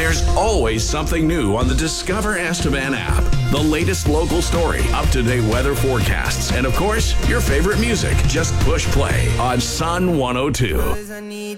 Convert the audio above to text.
There's always something new on the Discover Estevan app. The latest local story, up-to-date weather forecasts, and of course, your favorite music. Just push play on Sun 102.